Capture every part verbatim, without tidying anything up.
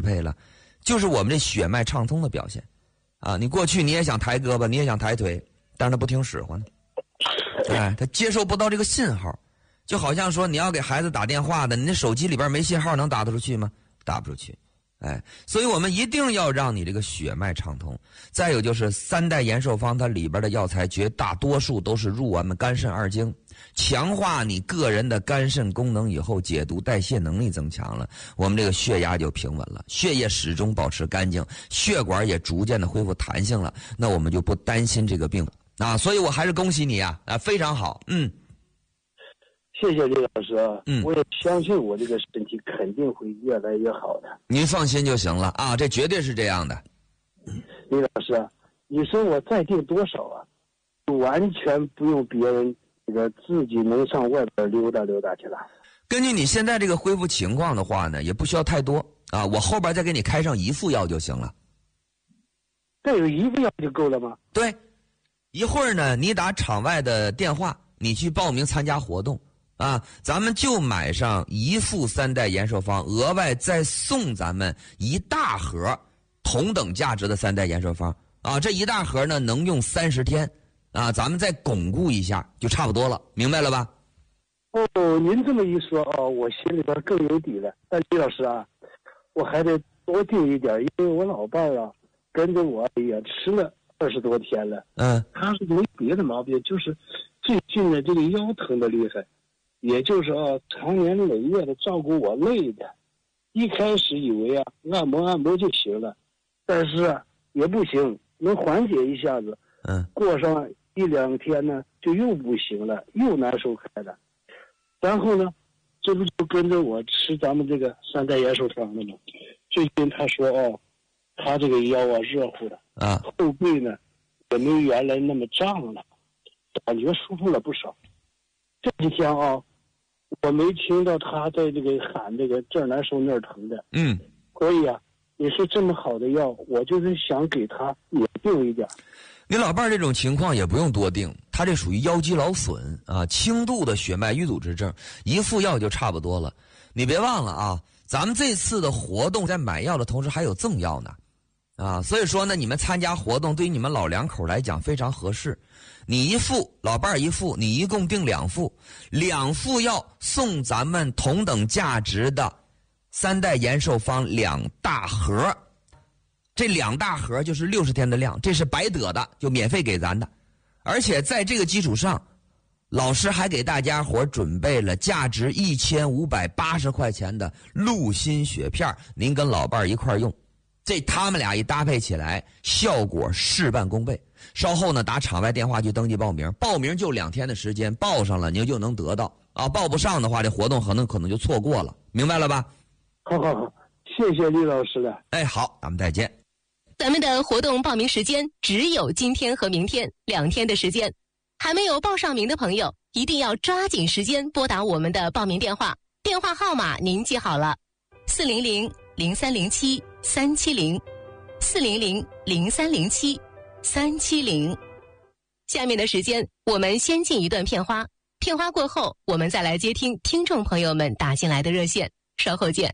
配了，就是我们这血脉畅通的表现啊！你过去你也想抬胳膊，你也想抬腿，但是他不听使唤呢，哎，他接受不到这个信号，就好像说你要给孩子打电话的，你那手机里边没信号，能打得出去吗？打不出去。哎，所以我们一定要让你这个血脉畅通。再有就是三代延寿方，它里边的药材绝大多数都是入我们肝肾二经，强化你个人的肝肾功能以后，解毒代谢能力增强了，我们这个血压就平稳了，血液始终保持干净，血管也逐渐的恢复弹性了，那我们就不担心这个病啊。所以我还是恭喜你啊，啊，非常好，嗯。 谢谢李老师啊，嗯，我也相信我这个身体肯定会越来越好的。 您放心就行了啊，这绝对是这样的。 李老师啊，你说我再定多少啊？完全不用别人，这个自己能上外边溜达溜达去了。 根据你现在这个恢复情况的话呢，也不需要太多啊，我后边再给你开上一副药就行了。 这有一副药就够了吗？ 对，一会儿呢，你打场外的电话，你去报名参加活动。啊，咱们就买上一副三代延寿方，额外再送咱们一大盒同等价值的三代延寿方啊！这一大盒呢能用三十天啊，咱们再巩固一下就差不多了，明白了吧？ 哦，您这么一说哦，我心里边更有底了。但李老师啊，我还得多订一点，因为我老伴儿啊跟着我也吃了二十多天了，嗯，他是没别的毛病，就是最近的这个腰疼的厉害。也就是啊，长年累月的照顾我累的，一开始以为啊按摩按摩就行了，但是啊也不行，能缓解一下子，嗯，过上一两天呢就又不行了，又难受开了。然后呢，这不就跟着我吃咱们这个三代延寿汤了吗？最近他说哦，他这个腰啊热乎的啊，后背呢也没原来那么胀了，感觉舒服了不少。这几天啊，我没听到他在这个喊这个这儿难受那儿疼的，嗯，所以啊，也是这么好的药，我就是想给他也定一点。 你老伴儿这种情况也不用多定，他这属于腰肌劳损啊，轻度的血脉淤阻之症，一副药就差不多了。你别忘了啊，咱们这次的活动在买药的同时还有赠药呢，啊，所以说呢，你们参加活动对于你们老两口来讲非常合适。你一副，老伴儿一副，你一共订两副，两副药送咱们同等价值的三代延寿方两大盒，这两大盒就是六十天的量，这是白得的，就免费给咱的。而且在这个基础上，老师还给大家伙准备了价值一千五百八十块钱的鹿心血片，您跟老伴儿一块用，这他们俩一搭配起来，效果事半功倍。稍后呢，打场外电话去登记报名，报名就两天的时间，报上了您就能得到啊，报不上的话，这活动可能可能就错过了，明白了吧？ 好好好，谢谢李老师了。 哎，好，咱们再见。 咱们的活动报名时间只有今天和明天两天的时间，还没有报上名的朋友，一定要抓紧时间拨打我们的报名电话，电话号码您记好了：四零零零三零七三七零，四零零零三零七三七零。下面的时间，我们先进一段片花，片花过后，我们再来接听听众朋友们打进来的热线，稍后见。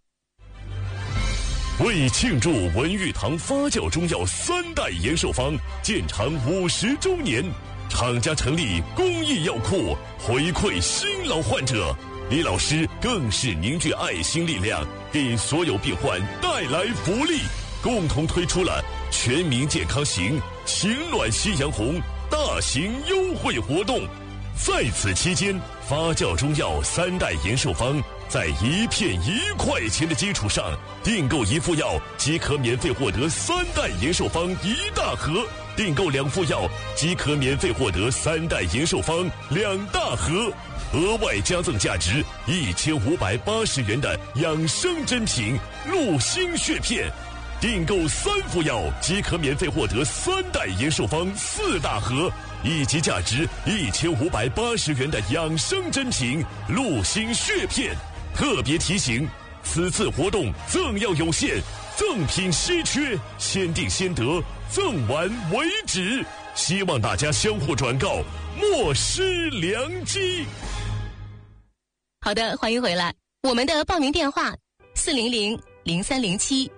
为庆祝文玉堂发酵中药三代延寿方建厂五十周年，厂家成立公益药库，回馈新老患者。李老师更是凝聚爱心力量，给所有病患带来福利，共同推出了全民健康行情暖夕阳红大型优惠活动。在此期间，发酵中药三代延寿方在一片一块钱的基础上，订购一副药即可免费获得三代延寿方一大盒，订购两副药即可免费获得三代延寿方两大盒，额外加赠价值一千五百八十元的养生珍品鹿心血片，订购三副药即可免费获得三代延寿方四大盒，以及价值一千五百八十元的养生珍品鹿心血片。特别提醒，此次活动赠药有限，赠品稀缺，先订先得，赠完为止，希望大家相互转告，莫失良机。 好的，欢迎回来。我们的报名电话：四零零零三零七